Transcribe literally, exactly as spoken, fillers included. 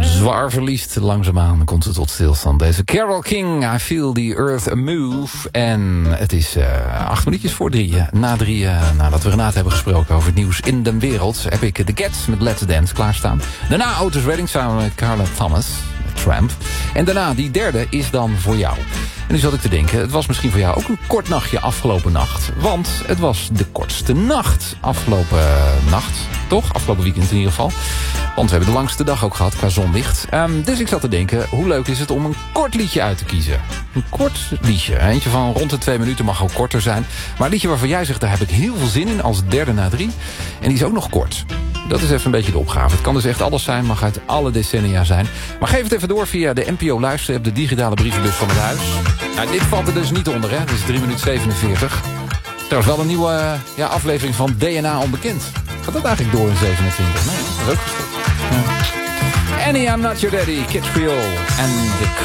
zwaar verliest. Langzaamaan komt ze tot stilstand. Deze Carole King, I Feel the Earth Move. En het is uh, acht minuutjes voor drie. Na drie, uh, nadat we Renate hebben gesproken over het nieuws in de wereld... heb ik The Gets met Let's Dance klaarstaan. Daarna Otis Redding samen met Carla Thomas, Tramp. En daarna, die derde, is dan voor jou. En nu zat ik te denken, het was misschien voor jou ook een kort nachtje afgelopen nacht. Want het was de kortste nacht afgelopen nacht. Toch? Afgelopen weekend in ieder geval. Want we hebben de langste dag ook gehad qua zonlicht. Um, dus ik zat te denken, hoe leuk is het om een kort liedje uit te kiezen? Een kort liedje. Eentje van rond de twee minuten mag ook korter zijn. Maar een liedje waarvan jij zegt, daar heb ik heel veel zin in als derde na drie. En die is ook nog kort. Dat is even een beetje de opgave. Het kan dus echt alles zijn, mag uit alle decennia zijn. Maar geef het even door via de N P O Luister-app, de digitale brievenbus van het huis. Nou, dit valt er dus niet onder, hè. Dit is drie minuten zevenenveertig. Trouwens wel een nieuwe uh, ja, aflevering van D N A Onbekend. Gaat dat eigenlijk door in zevenentwintig? Nee, dat is ook gestopt. Ja. Annie, I'm Not Your Daddy, Kids Creole en de